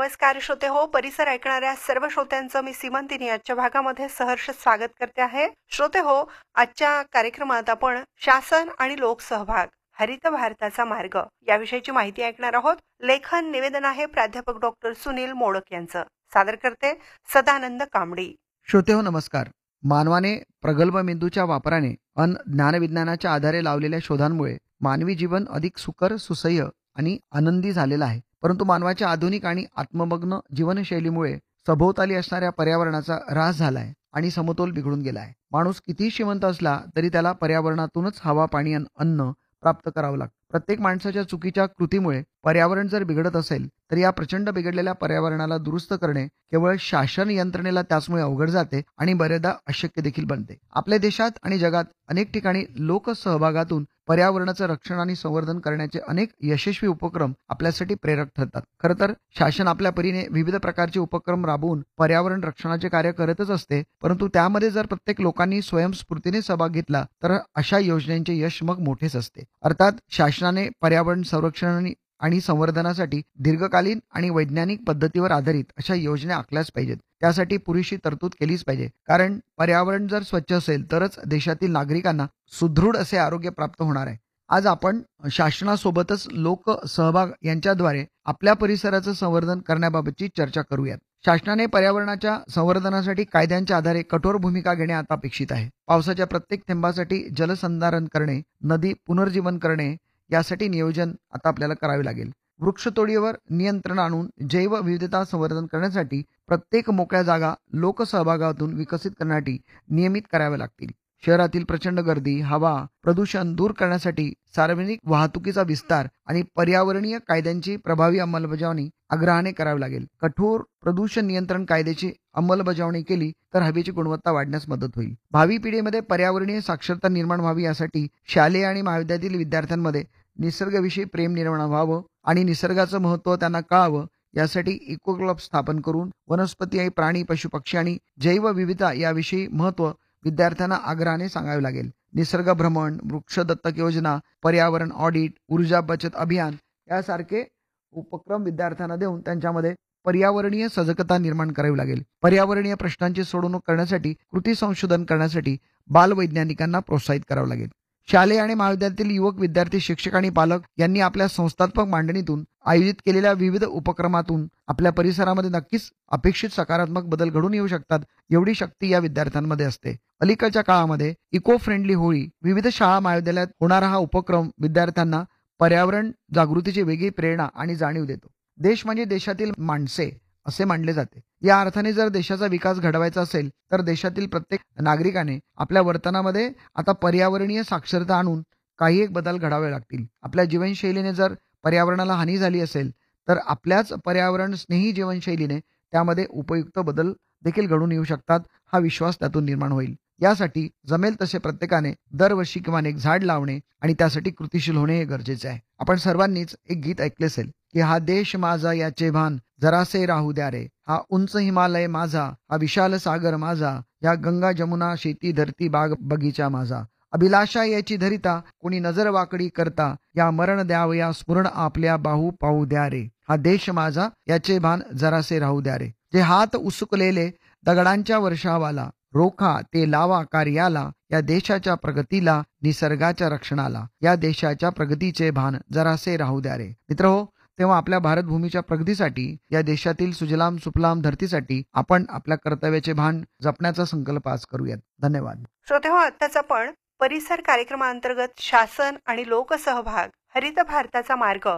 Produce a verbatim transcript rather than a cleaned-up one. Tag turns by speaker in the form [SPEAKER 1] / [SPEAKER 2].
[SPEAKER 1] नमस्कार श्रोते हो, परिसर ऐकणाऱ्या सर्व श्रोत्यांचं मी सीमंतिनी आजच्या भागामध्ये सहर्ष स्वागत करते आहे. श्रोते हो, आजच्या कार्यक्रमात आपण शासन आणि लोकसहभाग हरित भारताचा मार्ग याविषयीची माहिती ऐकणार आहोत. लेखन निवेदन आहे प्राध्यापक डॉक्टर सुनील मोडक यांचं. सादर करते सदानंद कांबडी.
[SPEAKER 2] श्रोते हो नमस्कार. मानवाने प्रगल्भ मेंदूच्या वापराने अन ज्ञानविज्ञानाच्या आधारे लावलेल्या शोधांमुळे मानवी जीवन अधिक सुकर, सुसह्य आणि आनंदी झालेलं आहे. परंतु मानवाच्या आधुनिक आणि आत्ममग्न जीवनशैलीमुळे सभोवताली असणाऱ्या पर्यावरणाचा ऱ्हास झालाय आणि समतोल बिघडून गेलाय. माणूस किती श्रीमंत असला तरी त्याला पर्यावरणातूनच हवा, पाणी आणि अन्न प्राप्त करावं लागतं. प्रत्येक माणसाच्या चुकीच्या कृतीमुळे पर्यावरण जर बिघडत असेल तर या प्रचंड बिघडलेल्या पर्यावरणाला दुरुस्त करणे केवळ शासन यंत्रणेला त्याचमुळे अवघड जाते आणि बरेचदा अशक्य देखील बनते. आपल्या देशात आणि जगात अनेक ठिकाणी लोकसहभागातून पर्यावरणाचं रक्षण आणि संवर्धन करण्याचे अनेक यशस्वी उपक्रम आपल्यासाठी प्रेरक ठरतात. खरं तर शासन आपल्या परीने विविध प्रकारचे उपक्रम राबवून पर्यावरण रक्षणाचे कार्य करतच असते, परंतु त्यामध्ये जर प्रत्येक लोकांनी स्वयंस्फूर्तीने सहभाग घेतला तर अशा योजनांचे यश मग मोठेच असते. अर्थात शासनाने पर्यावरण संरक्षण आणि संवर्धनासाठी दीर्घकालीन आणि वैज्ञानिक पद्धतीवर आधारित अशा योजना आखल्याच पाहिजेत. त्यासाठी पुरेशी तरतूद केलीच पाहिजे, कारण पर्यावरण जर स्वच्छ असेल तरच देशातील नागरिकांना सुदृढ असे आरोग्य प्राप्त होणार आहे. आज आपण शासनासोबतच लोक सहभाग यांच्याद्वारे आपल्या परिसराचं संवर्धन करण्याबाबतची चर्चा करूयात. शासनाने पर्यावरणाच्या संवर्धनासाठी कायद्यांच्या आधारे कठोर भूमिका घेणे आता अपेक्षित आहे. पावसाच्या प्रत्येक थेंबासाठी जलसंधारण करणे, नदी पुनर्जीवन करणे यासाठी नियोजन आता आपल्याला करावे लागेल. वृक्षतोडीवर नियंत्रण आणून जैवविविधता संवर्धन करण्यासाठी प्रत्येक मोकळ्या जागा लोकसहभागातून विकसित करण्यासाठी नियमित कराव्या लागतील. शहरातील प्रचंड गर्दी, हवा प्रदूषण दूर करण्यासाठी सार्वजनिक वाहतुकीचा विस्तार आणि पर्यावरणीय कायद्यांची प्रभावी अंमलबजावणी आग्रहाने करावी लागेल. कठोर प्रदूषण नियंत्रण कायद्याची अंमलबजावणी केली तर हवेची गुणवत्ता वाढण्यास मदत होईल. भावी पिढीमध्ये पर्यावरणीय साक्षरता निर्माण व्हावी यासाठी शालेय आणि महाविद्यालयातील विद्यार्थ्यांमध्ये निसर्गाविषयी प्रेम निर्माण व्हावं आणि निसर्गाचं महत्त्व त्यांना कळावं यासाठी इको क्लब स्थापन करून वनस्पती आणि प्राणी, पशु, पक्षी आणि जैवविविधता याविषयी महत्त्व विद्यार्थ्यांना आग्रहाने सांगावे लागेल. निसर्ग भ्रमण, वृक्ष दत्तक योजना, पर्यावरण ऑडिट, ऊर्जा बचत अभियान यासारखे उपक्रम विद्यार्थ्यांना देऊन त्यांच्यामध्ये पर्यावरणीय सजगता निर्माण करावी लागेल. पर्यावरणीय प्रश्नांची सोडवणूक करण्यासाठी कृती संशोधन करण्यासाठी बालवैज्ञानिकांना प्रोत्साहित करावं लागेल. शालेय आणि महाविद्यालयातील युवक, विद्यार्थी, शिक्षक आणि पालक यांनी आपल्या संस्थात्मक मांडणीतून आयोजित केलेल्या विविध उपक्रमातून आपल्या परिसरामध्ये नक्कीच अपेक्षित सकारात्मक बदल घडून येऊ शकतात, एवढी शक्ती या विद्यार्थ्यांमध्ये असते. अलीकडच्या काळामध्ये इको फ्रेंडली होळी, विविध शाळा महाविद्यालयात होणारा हा उपक्रम विद्यार्थ्यांना पर्यावरण जागृतीची वेगळी प्रेरणा आणि जाणीव देतो. देश म्हणजे देशातील माणसे असे मानले जाते. या अर्थाने जर देशाचा विकास घडवायचा असेल तर देशातील प्रत्येक नागरिकाने आपल्या वर्तनामध्ये आता पर्यावरणीय साक्षरता आणून काही एक बदल घडावे लागतील. आपल्या जीवनशैलीने जर पर्यावरणाला हानी झाली असेल तर आपल्याच पर्यावरण स्नेही जीवनशैलीने त्यामध्ये उपयुक्त बदल देखील घडून येऊ शकतात, हा विश्वास त्यातून निर्माण होईल. यासाठी जमेल तसे प्रत्येकाने दरवर्षी किमान एक झाड लावणे आणि त्यासाठी कृतिशील होणे हे गरजेचे आहे. आपण सर्वांनीच एक गीत ऐकले असेल की हा देश माझा याचे भान जरासे राहू द्या रे, हा उंच हिमालय माझा, हा विशाल सागर माझा, या गंगा जमुना शेती धरती बाग बगीचा माझा, अभिलाषा याची धरिता कोणी नजर वाकडी करता, या मरण द्याव या स्मरण आपल्या बाहू पाहू द्या रे, हा देश माझा याचे भान जरासे राहू द्या रे. जे हात उसकलेले दगडांच्या वर्षावाला, रोखा ते लावा कार्याला, या देशाच्या प्रगतीला निसर्गाच्या रक्षणाला, या देशाच्या प्रगतीचे भान जरासे राहू द्या रे. मित्रहो, तेव्हा आपल्या भारत भूमीच्या प्रगतीसाठी, या देशातील सुजलाम सुफलाम धरतीसाठी आपण आपल्या कर्तव्याचे भान जपण्याचा संकल्प आज करूयात. धन्यवाद.
[SPEAKER 1] श्रोते हो, आताच आपण परिसर कार्यक्रमांतर्गत शासन आणि लोकसहभाग हरित भारताचा मार्ग